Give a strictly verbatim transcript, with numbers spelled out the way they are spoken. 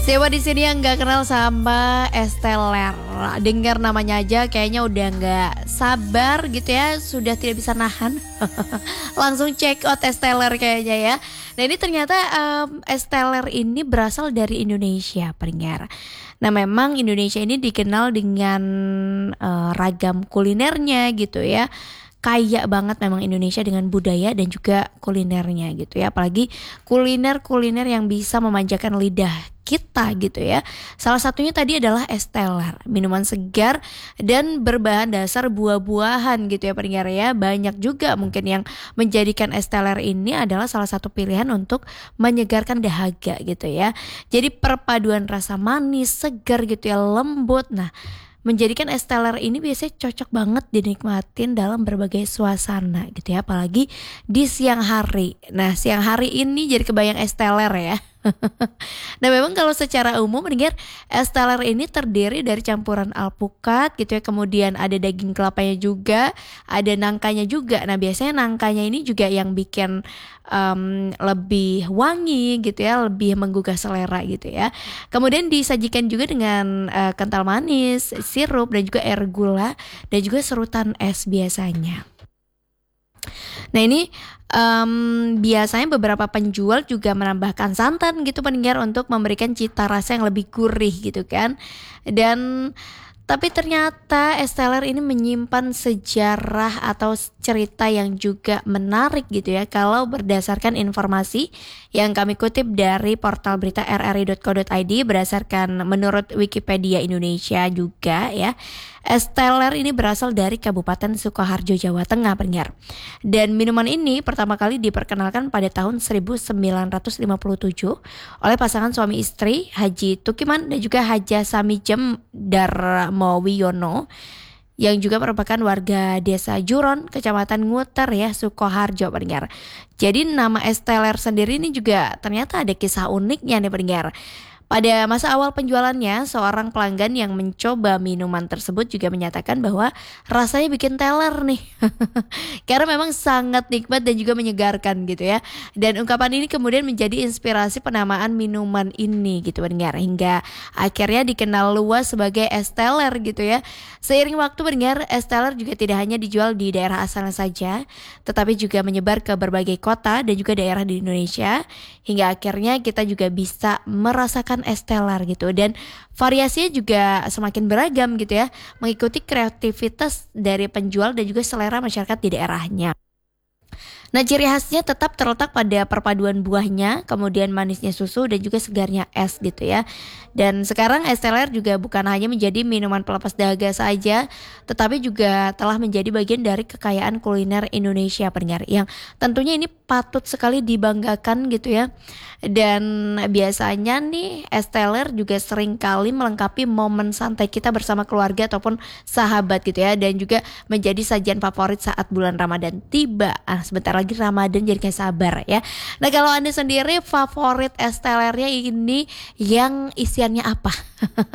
Siapa di sini yang nggak kenal sama es teler? Dengar namanya aja kayaknya udah nggak sabar gitu ya, sudah tidak bisa nahan. Langsung check out es teler kayaknya ya. Nah ini ternyata um, es teler ini berasal dari Indonesia, pendengar. Nah memang Indonesia ini dikenal dengan uh, ragam kulinernya gitu ya. Kaya banget memang Indonesia dengan budaya dan juga kulinernya gitu ya. Apalagi kuliner-kuliner yang bisa memanjakan lidah kita gitu ya. Salah satunya tadi adalah es teler, minuman segar dan berbahan dasar buah-buahan gitu ya pendengar ya. Banyak juga mungkin yang menjadikan es teler ini adalah salah satu pilihan untuk menyegarkan dahaga gitu ya. Jadi perpaduan rasa manis, segar gitu ya, lembut. Nah menjadikan es teler ini biasanya cocok banget dinikmatin dalam berbagai suasana gitu ya, apalagi di siang hari. Nah siang hari ini jadi kebayang es teler ya. Nah memang kalau secara umum mendengar es teler ini terdiri dari campuran alpukat gitu ya, kemudian ada daging kelapanya juga, ada nangkanya juga. Nah biasanya nangkanya ini juga yang bikin um, lebih wangi gitu ya, lebih menggugah selera gitu ya. Kemudian disajikan juga dengan uh, kental manis, sirup dan juga air gula dan juga serutan es biasanya. Nah ini um, biasanya beberapa penjual juga menambahkan santan gitu pendengar untuk memberikan cita rasa yang lebih gurih gitu kan. Dan tapi ternyata es teler ini menyimpan sejarah atau cerita yang juga menarik gitu ya. Kalau berdasarkan informasi yang kami kutip dari portal berita r r i dot co dot i d berdasarkan menurut Wikipedia Indonesia juga ya. Es teler ini berasal dari Kabupaten Sukoharjo, Jawa Tengah pendengar. Dan minuman ini pertama kali diperkenalkan pada tahun seribu sembilan ratus lima puluh tujuh oleh pasangan suami istri Haji Tukiman dan juga Haja Samijem Darmowiono yang juga merupakan warga desa Juron, Kecamatan Nguter ya, Sukoharjo pendengar. Jadi nama es teler sendiri ini juga ternyata ada kisah uniknya nih pendengar. Pada masa awal penjualannya, seorang pelanggan yang mencoba minuman tersebut juga menyatakan bahwa rasanya bikin teler nih. Karena memang sangat nikmat dan juga menyegarkan gitu ya. Dan ungkapan ini kemudian menjadi inspirasi penamaan minuman ini gitu pendengar. Hingga akhirnya dikenal luas sebagai es teler gitu ya. Seiring waktu pendengar, es teler juga tidak hanya dijual di daerah asalnya saja, tetapi juga menyebar ke berbagai kota dan juga daerah di Indonesia. Hingga akhirnya kita juga bisa merasakan es teler gitu, dan variasinya juga semakin beragam gitu ya, mengikuti kreativitas dari penjual dan juga selera masyarakat di daerahnya. Nah ciri khasnya tetap terletak pada perpaduan buahnya, kemudian manisnya susu dan juga segarnya es gitu ya. Dan sekarang es teler juga bukan hanya menjadi minuman pelepas dahaga saja, tetapi juga telah menjadi bagian dari kekayaan kuliner Indonesia pendengar, yang tentunya ini patut sekali dibanggakan gitu ya. Dan biasanya nih es teler juga sering kali melengkapi momen santai kita bersama keluarga ataupun sahabat gitu ya, dan juga menjadi sajian favorit saat bulan Ramadan tiba. Ah, sebentar lagi Ramadan jadi kayak sabar ya. Nah kalau Anda sendiri favorit es telernya ini yang isiannya apa?